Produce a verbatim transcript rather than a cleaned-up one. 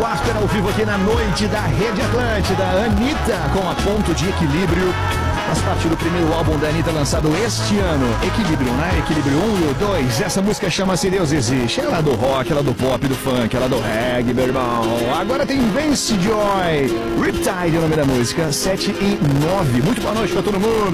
After ao vivo aqui na noite da Rede Atlântida. Anitta com a Ponto de Equilíbrio. Faz parte do primeiro álbum da Anitta lançado este ano. Equilíbrio, né? Equilíbrio um e o dois. Essa música chama-se Deus Existe. Ela é do rock, ela é do pop, do funk, ela é do reggae, meu irmão. Agora tem Vance Joy. Riptide é o nome da música. sete e nove. Muito boa noite pra todo mundo.